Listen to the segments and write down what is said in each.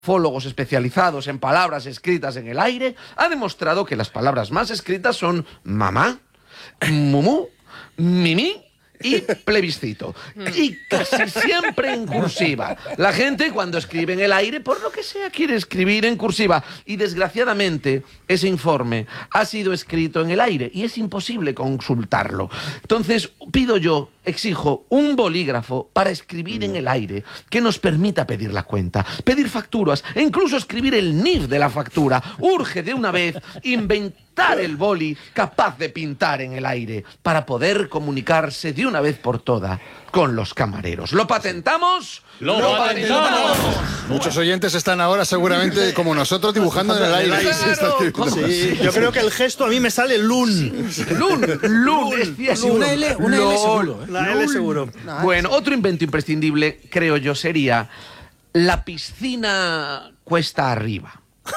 grafólogos especializados en palabras escritas en el aire, ha demostrado que las palabras más escritas son mamá, mumú, mimí y plebiscito. Y casi siempre en cursiva. La gente cuando escribe en el aire, por lo que sea, quiere escribir en cursiva. Y desgraciadamente ese informe ha sido escrito en el aire y es imposible consultarlo. Entonces exijo un bolígrafo para escribir en el aire que nos permita pedir la cuenta, pedir facturas e incluso escribir el NIF de la factura. Urge de una vez inventar el boli capaz de pintar en el aire para poder comunicarse de una vez por todas con los camareros. ¿Lo patentamos? ¡Lo patentamos! Muchos oyentes están ahora seguramente como nosotros dibujando en el aire. Claro. Sí, yo creo que el gesto a mí me sale lun. Lun, es Sí, una L seguro. La L seguro. Bueno, otro invento imprescindible, creo yo, sería la piscina cuesta arriba.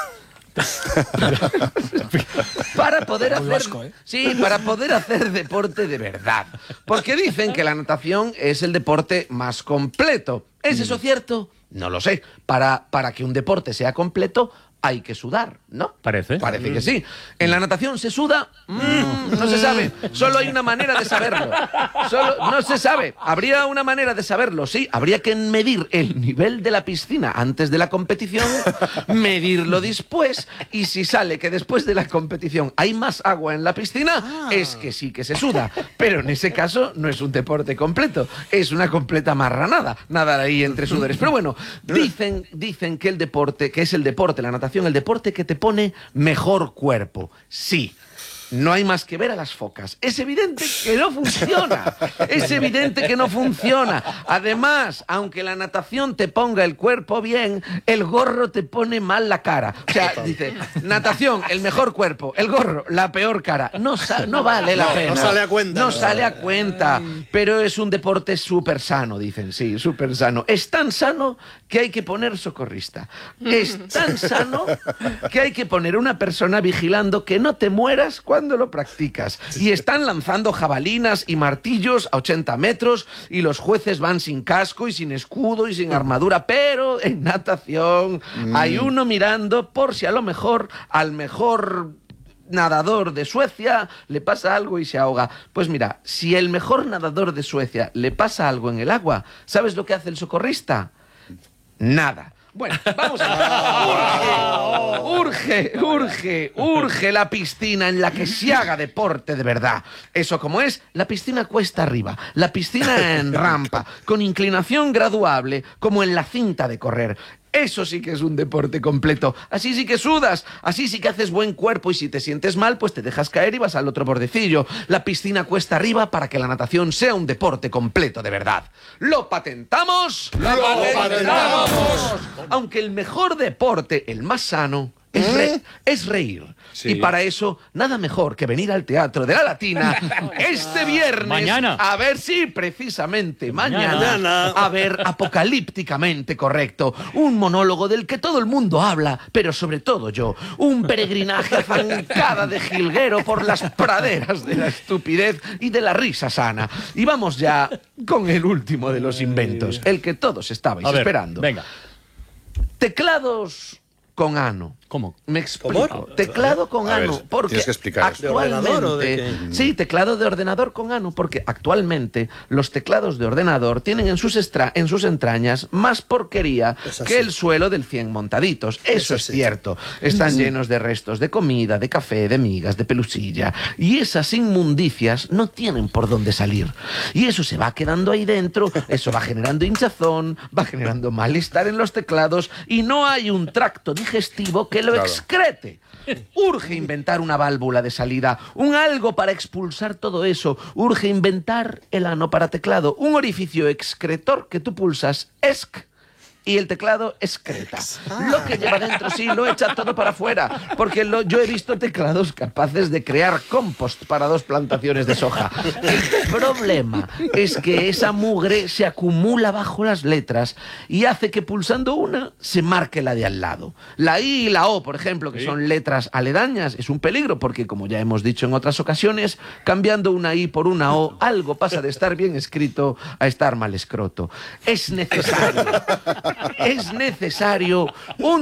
Para poder hacer para poder hacer deporte de verdad, porque dicen que la natación es el deporte más completo. ¿Es eso cierto? No lo sé. Para que un deporte sea completo hay que sudar, ¿no? Parece que sí. ¿En la natación se suda? No se sabe. Solo hay una manera de saberlo. No se sabe. Habría una manera de saberlo, sí. Habría que medir el nivel de la piscina antes de la competición, medirlo después, y si sale que después de la competición hay más agua en la piscina, es que sí que se suda. Pero en ese caso no es un deporte completo, es una completa marranada, nadar ahí entre sudores. Pero bueno, dicen que es el deporte, la natación, el deporte que te pone mejor cuerpo. Sí. No hay más que ver a las focas. Es evidente que no funciona. Es evidente que no funciona. Además, aunque la natación te ponga el cuerpo bien, el gorro te pone mal la cara. O sea, dice, natación, el mejor cuerpo, el gorro, la peor cara. No vale la pena. No sale a cuenta. No sale a cuenta. Pero es un deporte súper sano, dicen. Sí, súper sano. Es tan sano que hay que poner socorrista. Es tan sano que hay que poner una persona vigilando que no te mueras cuando lo practicas. Y están lanzando jabalinas y martillos a 80 metros y los jueces van sin casco y sin escudo y sin armadura, pero en natación hay uno mirando por si a lo mejor al mejor nadador de Suecia le pasa algo y se ahoga. Pues mira, si el mejor nadador de Suecia le pasa algo en el agua, ¿sabes lo que hace el socorrista? Nada. Bueno, vamos a ver. Urge la piscina en la que se haga deporte de verdad. Eso como es, la piscina cuesta arriba, la piscina en rampa, con inclinación graduable, como en la cinta de correr. Eso sí que es un deporte completo. Así sí que sudas, así sí que haces buen cuerpo y si te sientes mal, pues te dejas caer y vas al otro bordecillo. La piscina cuesta arriba para que la natación sea un deporte completo de verdad. ¿Lo patentamos? ¡Lo patentamos! Aunque el mejor deporte, el más sano, es reír. Sí. Y para eso, nada mejor que venir al Teatro de la Latina este viernes. Mañana. A ver, sí, precisamente, mañana. A ver, apocalípticamente correcto. Un monólogo del que todo el mundo habla, pero sobre todo yo. Un peregrinaje a zancada de jilguero por las praderas de la estupidez y de la risa sana. Y vamos ya con el último de los inventos, el que todos estabais esperando. Venga. Teclados con ano. ¿Cómo? Me explico. ¿Cómo? Teclado con ano. Porque tienes que explicar actualmente... Sí, teclado de ordenador con ano, porque actualmente los teclados de ordenador tienen en sus entrañas más porquería que el suelo del 100 montaditos. Eso es cierto. Están llenos de restos de comida, de café, de migas, de pelusilla. Y esas inmundicias no tienen por dónde salir. Y eso se va quedando ahí dentro, eso va generando hinchazón, va generando malestar en los teclados y no hay un tracto digestivo que lo excrete. Urge inventar una válvula de salida, un algo para expulsar todo eso. Urge inventar el ano para teclado, un orificio excretor que tú pulsas ESC y el teclado excreta. Lo que lleva dentro sí lo echa todo para afuera, porque yo he visto teclados capaces de crear compost para 2 plantaciones de soja. El problema es que esa mugre se acumula bajo las letras y hace que pulsando una se marque la de al lado. La I y la O, por ejemplo, que son letras aledañas, es un peligro porque, como ya hemos dicho en otras ocasiones, cambiando una I por una O, algo pasa de estar bien escrito a estar mal escroto. Es necesario es necesario un